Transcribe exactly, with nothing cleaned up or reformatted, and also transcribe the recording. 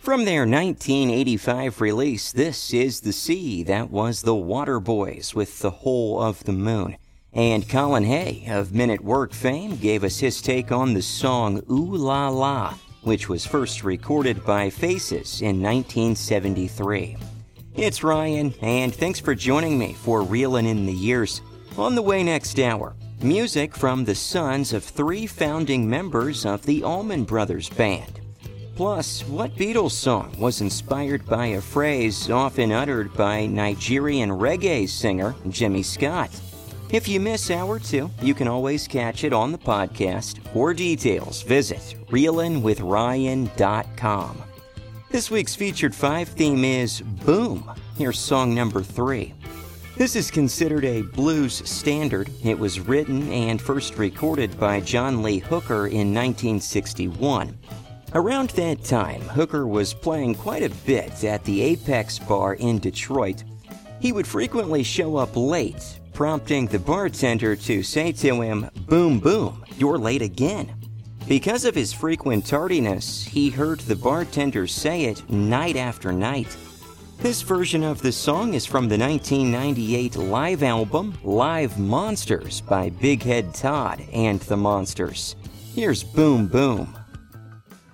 From their nineteen eighty-five release, this is The Sea. That was the Waterboys with The Hole of the Moon. And Colin Hay of Men at Work fame gave us his take on the song Ooh La La, which was first recorded by Faces in nineteen seventy-three. It's Ryan, and thanks for joining me for Reelin' in the Years. On the way next hour, music from the sons of three founding members of the Allman Brothers Band. Plus, what Beatles song was inspired by a phrase often uttered by Nigerian reggae singer Jimmy Scott? If you miss hour two, you can always catch it on the podcast. For details, visit reelin with ryan dot com. This week's featured five theme is Boom. Here's song number three. This is considered a blues standard. It was written and first recorded by John Lee Hooker in nineteen sixty-one. Around that time, Hooker was playing quite a bit at the Apex Bar in Detroit. He would frequently show up late, prompting the bartender to say to him, "Boom, boom, you're late again." Because of his frequent tardiness, he heard the bartender say it night after night. This version of the song is from the nineteen ninety-eight live album Live Monsters by Big Head Todd and the Monsters. Here's Boom Boom.